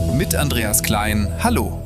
Mit Andreas Klein, hallo.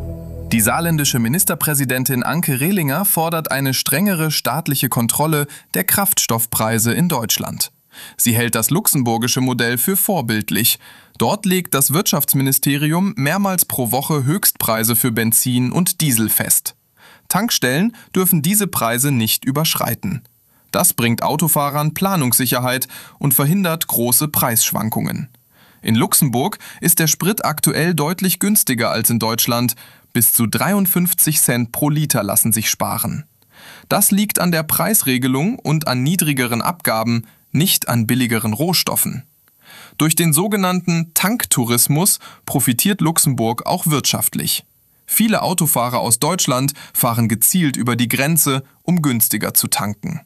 Die saarländische Ministerpräsidentin Anke Rehlinger fordert eine strengere staatliche Kontrolle der Kraftstoffpreise in Deutschland. Sie hält das luxemburgische Modell für vorbildlich. Dort legt das Wirtschaftsministerium mehrmals pro Woche Höchstpreise für Benzin und Diesel fest. Tankstellen dürfen diese Preise nicht überschreiten. Das bringt Autofahrern Planungssicherheit und verhindert große Preisschwankungen. In Luxemburg ist der Sprit aktuell deutlich günstiger als in Deutschland. Bis zu 53 Cent pro Liter lassen sich sparen. Das liegt an der Preisregelung und an niedrigeren Abgaben, nicht an billigeren Rohstoffen. Durch den sogenannten Tanktourismus profitiert Luxemburg auch wirtschaftlich. Viele Autofahrer aus Deutschland fahren gezielt über die Grenze, um günstiger zu tanken.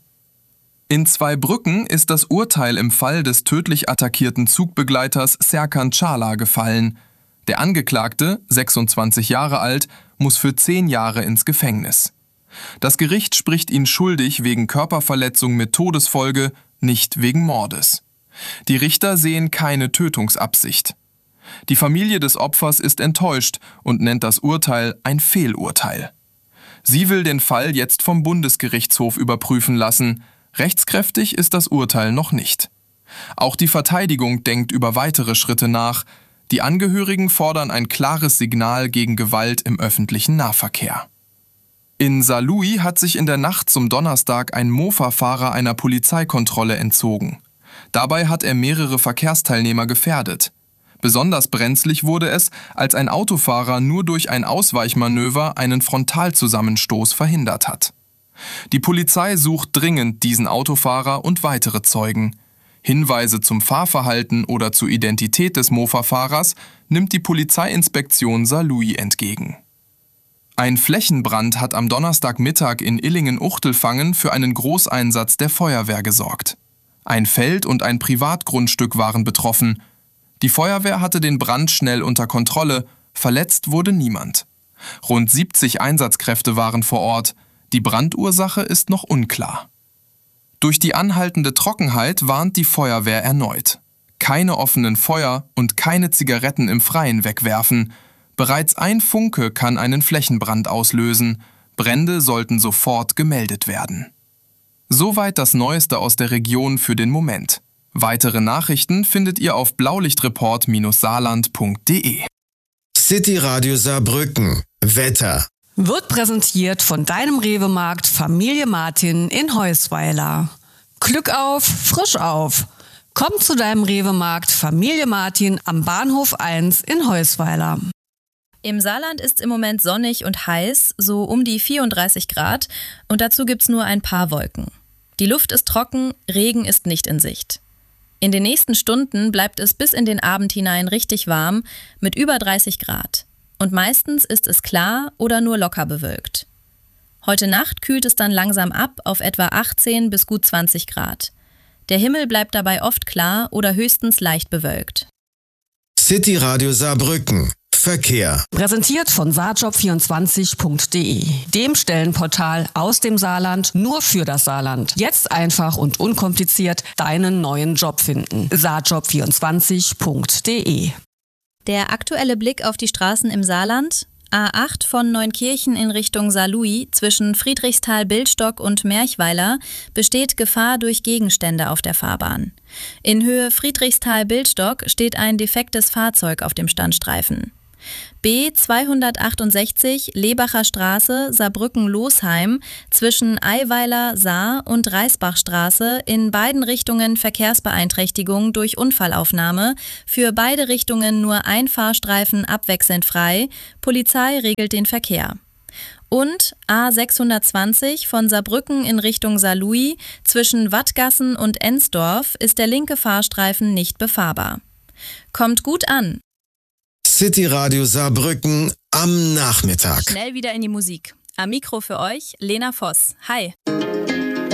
In Zweibrücken ist das Urteil im Fall des tödlich attackierten Zugbegleiters Serkan Çağlar gefallen. Der Angeklagte, 26 Jahre alt, muss für 10 Jahre ins Gefängnis. Das Gericht spricht ihn schuldig wegen Körperverletzung mit Todesfolge, nicht wegen Mordes. Die Richter sehen keine Tötungsabsicht. Die Familie des Opfers ist enttäuscht und nennt das Urteil ein Fehlurteil. Sie will den Fall jetzt vom Bundesgerichtshof überprüfen lassen. Rechtskräftig ist das Urteil noch nicht. Auch die Verteidigung denkt über weitere Schritte nach. Die Angehörigen fordern ein klares Signal gegen Gewalt im öffentlichen Nahverkehr. In Saarlouis hat sich in der Nacht zum Donnerstag ein Mofa-Fahrer einer Polizeikontrolle entzogen. Dabei hat er mehrere Verkehrsteilnehmer gefährdet. Besonders brenzlig wurde es, als ein Autofahrer nur durch ein Ausweichmanöver einen Frontalzusammenstoß verhindert hat. Die Polizei sucht dringend diesen Autofahrer und weitere Zeugen. Hinweise zum Fahrverhalten oder zur Identität des Mofa-Fahrers nimmt die Polizeiinspektion Saarlouis entgegen. Ein Flächenbrand hat am Donnerstagmittag in Illingen-Uchtelfangen für einen Großeinsatz der Feuerwehr gesorgt. Ein Feld und ein Privatgrundstück waren betroffen. Die Feuerwehr hatte den Brand schnell unter Kontrolle, verletzt wurde niemand. Rund 70 Einsatzkräfte waren vor Ort. Die Brandursache ist noch unklar. Durch die anhaltende Trockenheit warnt die Feuerwehr erneut. Keine offenen Feuer und keine Zigaretten im Freien wegwerfen. Bereits ein Funke kann einen Flächenbrand auslösen. Brände sollten sofort gemeldet werden. Soweit das Neueste aus der Region für den Moment. Weitere Nachrichten findet ihr auf blaulichtreport-saarland.de. City Radio Saarbrücken. Wetter. Wird präsentiert von deinem Rewe-Markt Familie Martin in Heusweiler. Glück auf, frisch auf. Komm zu deinem Rewe-Markt Familie Martin am Bahnhof 1 in Heusweiler. Im Saarland ist im Moment sonnig und heiß, so um die 34 Grad, und dazu gibt's nur ein paar Wolken. Die Luft ist trocken, Regen ist nicht in Sicht. In den nächsten Stunden bleibt es bis in den Abend hinein richtig warm mit über 30 Grad. Und meistens ist es klar oder nur locker bewölkt. Heute Nacht kühlt es dann langsam ab auf etwa 18 bis gut 20 Grad. Der Himmel bleibt dabei oft klar oder höchstens leicht bewölkt. City Radio Saarbrücken. Verkehr. Präsentiert von saarjob24.de, dem Stellenportal aus dem Saarland nur für das Saarland. Jetzt einfach und unkompliziert deinen neuen Job finden. saarjob24.de. Der aktuelle Blick auf die Straßen im Saarland: A8 von Neunkirchen in Richtung Saarlouis zwischen Friedrichsthal-Billstock und Merchweiler besteht Gefahr durch Gegenstände auf der Fahrbahn. In Höhe Friedrichsthal-Billstock steht ein defektes Fahrzeug auf dem Standstreifen. B 268 Lebacher Straße, Saarbrücken-Losheim zwischen Eiweiler, Saar und Reisbachstraße in beiden Richtungen Verkehrsbeeinträchtigung durch Unfallaufnahme, für beide Richtungen nur ein Fahrstreifen abwechselnd frei, Polizei regelt den Verkehr. Und A 620 von Saarbrücken in Richtung Saarlouis zwischen Wattgassen und Ensdorf ist der linke Fahrstreifen nicht befahrbar. Kommt gut an! City Radio Saarbrücken am Nachmittag. Schnell wieder in die Musik. Am Mikro für euch Lena Voss. Hi.